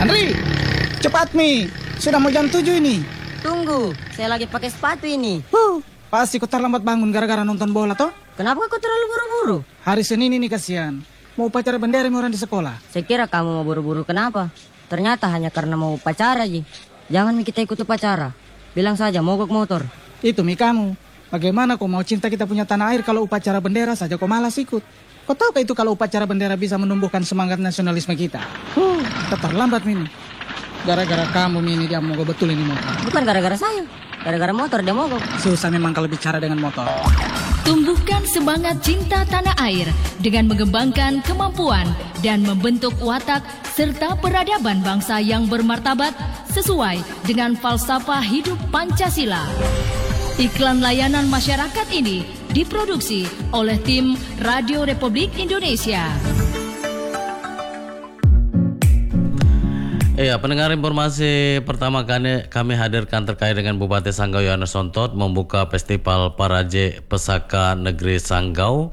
Andri, cepat Mi. Sudah mau jam 7 ini. Tunggu, saya lagi pakai sepatu ini. Pasti kau terlambat bangun gara-gara nonton bola toh? Kenapa kau terlalu buru-buru? Hari Senin ini kasihan. Mau upacara bendera orang di sekolah. Saya kira kamu mau buru-buru kenapa? Ternyata hanya karena mau upacara, Ji. Jangan kita ikut upacara. Bilang saja mogok motor. Itu Mi kamu. Bagaimana kau mau cinta kita punya tanah air kalau upacara bendera saja kau malas ikut? Kau tahu itu kalau upacara bendera bisa menumbuhkan semangat nasionalisme kita? Kita terlambat Mini. Gara-gara kamu Mini dia mogok betul ini motor. Bukan gara-gara saya. Gara-gara motor dia mogok. Susah memang kalau bicara dengan motor. Tumbuhkan semangat cinta tanah air dengan mengembangkan kemampuan dan membentuk watak serta peradaban bangsa yang bermartabat sesuai dengan falsafah hidup Pancasila. Iklan layanan masyarakat ini diproduksi oleh tim Radio Republik Indonesia. Pendengar, informasi pertama kami hadirkan terkait dengan Bupati Sanggau Yohanes Sontot membuka Festival Paraje Pesaka Negeri Sanggau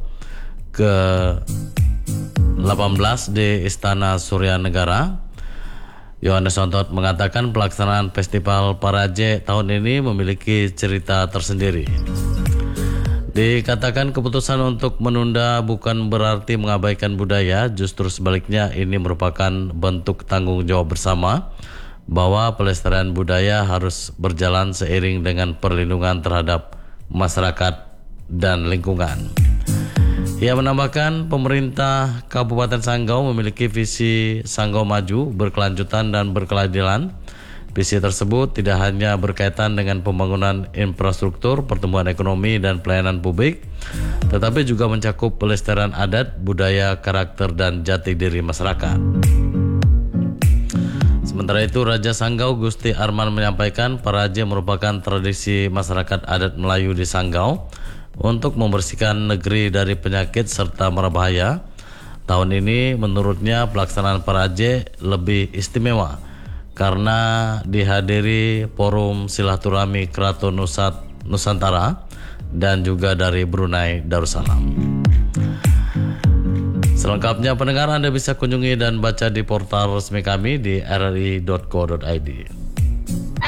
ke-18 di Istana Surya Negara. Yohanes Sontot mengatakan pelaksanaan Festival Paraje tahun ini memiliki cerita tersendiri. Dikatakan keputusan untuk menunda bukan berarti mengabaikan budaya, justru sebaliknya ini merupakan bentuk tanggung jawab bersama bahwa pelestarian budaya harus berjalan seiring dengan perlindungan terhadap masyarakat dan lingkungan. Ia menambahkan pemerintah Kabupaten Sanggau memiliki visi Sanggau Maju, berkelanjutan dan berkeadilan. Visi tersebut tidak hanya berkaitan dengan pembangunan infrastruktur, pertumbuhan ekonomi, dan pelayanan publik, tetapi juga mencakup pelestarian adat, budaya, karakter, dan jati diri masyarakat. Sementara itu, Raja Sanggau Gusti Arman menyampaikan Paraje merupakan tradisi masyarakat adat Melayu di Sanggau untuk membersihkan negeri dari penyakit serta mara bahaya. Tahun ini menurutnya pelaksanaan Paraje lebih istimewa karena dihadiri forum silaturahmi Keraton Nusantara dan juga dari Brunei Darussalam. Selengkapnya pendengar Anda bisa kunjungi dan baca di portal resmi kami di rri.co.id.